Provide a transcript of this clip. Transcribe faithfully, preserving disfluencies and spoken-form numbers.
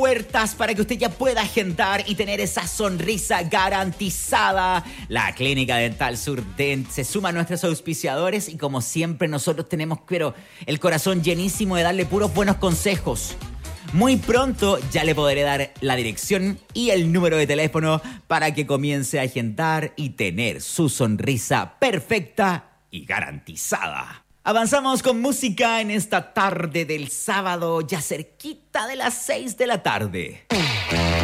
puertas para que usted ya pueda agendar y tener esa sonrisa garantizada. La Clínica Dental Sur Dent se suma a nuestros auspiciadores y como siempre nosotros tenemos, pero el corazón llenísimo de darle puros buenos consejos. Muy pronto ya le podré dar la dirección y el número de teléfono para que comience a agendar y tener su sonrisa perfecta y garantizada. Avanzamos con música en esta tarde del sábado, ya cerquita de las seis de la tarde.